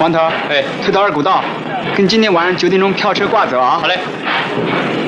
王头， 哎， 退到二古道，跟今天晚上9点钟票车挂走啊。 好嘞。